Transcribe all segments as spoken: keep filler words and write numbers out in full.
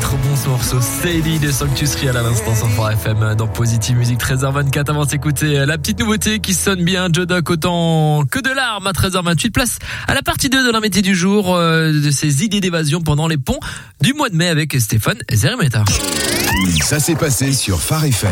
trop bon ce morceau. Sadie de Sanctus Real à l'instant sur Phare F M dans Positive Music. treize heures vingt-quatre avant de s'écouter la petite nouveauté qui sonne bien. Jodoc autant que de larmes à treize heures vingt-huit. Place à la partie deux de l'invité du jour, euh, de ses idées d'évasion pendant les ponts du mois de mai avec Stéphane Zeremeta. Ça s'est passé sur Phare F M.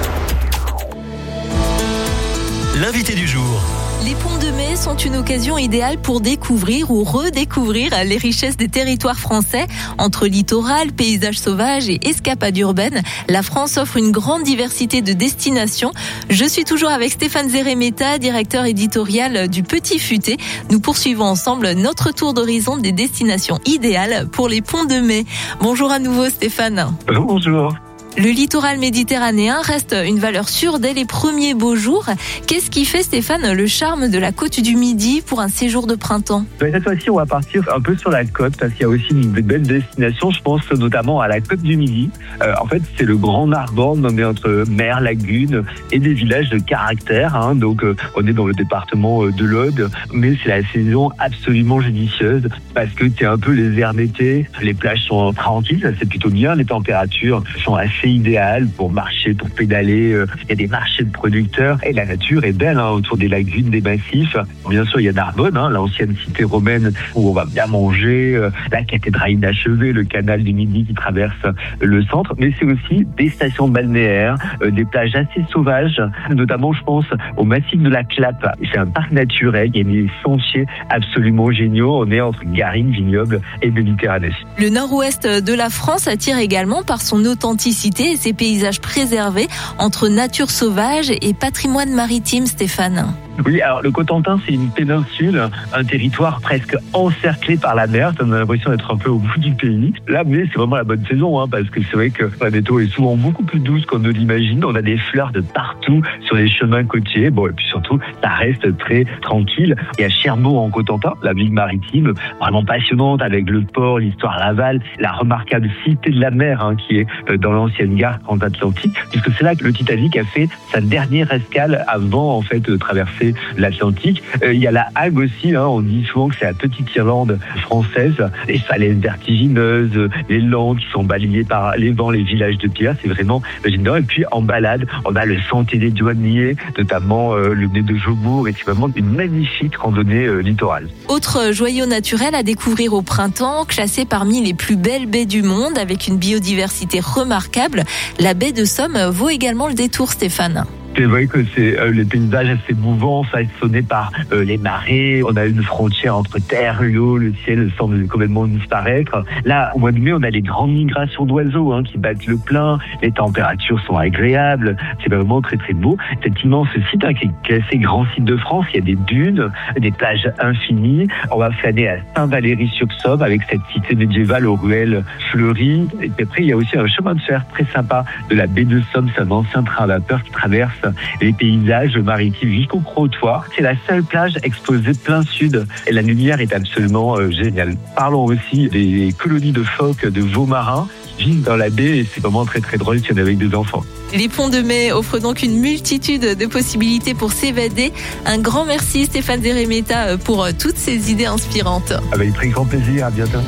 L'invité du jour. Les ponts de mai sont une occasion idéale pour découvrir ou redécouvrir les richesses des territoires français. Entre littoral, paysages sauvages et escapades urbaines, la France offre une grande diversité de destinations. Je suis toujours avec Stéphane Zeremeta, directeur éditorial du Petit Futé. Nous poursuivons ensemble notre tour d'horizon des destinations idéales pour les ponts de mai. Bonjour à nouveau Stéphane. Bonjour. Le littoral méditerranéen reste une valeur sûre dès les premiers beaux jours. Qu'est-ce qui fait, Stéphane, le charme de la côte du Midi pour un séjour de printemps ? Cette fois-ci, on va partir un peu sur la côte parce qu'il y a aussi une belle destination. Je pense notamment à la côte du Midi. Euh, en fait, c'est le grand Narbonne nommé entre mer, lagune et des villages de caractère. Hein. Donc, euh, on est dans le département de l'Aude, mais c'est la saison absolument judicieuse parce que c'est un peu les airs d'été. Les plages sont tranquilles, ça c'est plutôt bien. Les températures sont assez idéal pour marcher, pour pédaler. Il y a des marchés de producteurs et la nature est belle hein, autour des lagunes, des massifs. Bien sûr, il y a Narbonne, hein, l'ancienne cité romaine où on va bien manger, la cathédrale inachevée, le canal du Midi qui traverse le centre, mais c'est aussi des stations balnéaires, des plages assez sauvages, notamment je pense au massif de la Clappe. C'est un parc naturel, il y a des sentiers absolument géniaux. On est entre Garrigues, vignobles et Méditerranée. Le nord-ouest de la France attire également par son authenticité et ses paysages préservés entre nature sauvage et patrimoine maritime, Stéphane. Oui, alors le Cotentin, c'est une péninsule, un territoire presque encerclé par la mer. On a l'impression d'être un peu au bout du pays. Là, mais c'est vraiment la bonne saison, hein, parce que c'est vrai que la météo est souvent beaucoup plus douce qu'on ne l'imagine. On a des fleurs de partout sur les chemins côtiers. Bon, et puis surtout, ça reste très tranquille. Il y a Cherbourg en Cotentin, la ville maritime, vraiment passionnante avec le port, l'histoire Laval, la remarquable cité de la mer, hein, qui est dans l'ancienne gare transatlantique, puisque c'est là que le Titanic a fait sa dernière escale avant, en fait, de traverser l'Atlantique. Euh, il y a la Hague aussi, hein, on dit souvent que c'est la petite Irlande française, les falaises vertigineuses, les landes qui sont balayées par les vents, les villages de pierre, c'est vraiment génial. Et puis en balade, on a le sentier des douaniers, notamment euh, le nez de Jobourg, et c'est vraiment une magnifique randonnée euh, littorale. Autre joyau naturel à découvrir au printemps, classé parmi les plus belles baies du monde avec une biodiversité remarquable, la baie de Somme vaut également le détour, Stéphane. C'est vrai que c'est euh, les paysages assez mouvants, façonnés par euh, les marées. On a une frontière entre terre, l'eau, le ciel semble complètement disparaître. Là, au mois de mai, on a les grandes migrations d'oiseaux hein, qui battent le plein. Les températures sont agréables. C'est vraiment très très beau. Cet immense site hein, qui est classé grand site de France, il y a des dunes, des plages infinies. On va flâner à Saint-Valery-sur-Somme avec cette cité médiévale aux ruelles fleuries. Et puis après, il y a aussi un chemin de fer très sympa de la baie de Somme. C'est un ancien train à vapeur qui traverse les paysages maritimes jusqu'au Crotoy. C'est la seule plage exposée plein sud et la lumière est absolument euh, géniale. Parlons aussi des colonies de phoques, de veaux marins qui vivent dans la baie et c'est vraiment très très drôle si on est avec des enfants. Les ponts de mai offrent donc une multitude de possibilités pour s'évader. Un grand merci Stéphane Zeremeta pour toutes ces idées inspirantes. Avec très grand plaisir, à bientôt.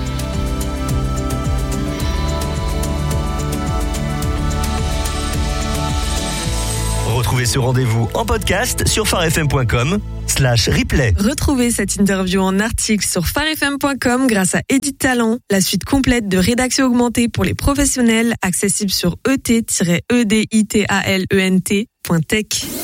Retrouvez ce rendez-vous en podcast sur pharefm.com slash replay. Retrouvez cette interview en article sur pharefm point com grâce à Edit Talent, la suite complète de rédaction augmentée pour les professionnels, accessible sur e t tiret e d i t a l e n t point tech.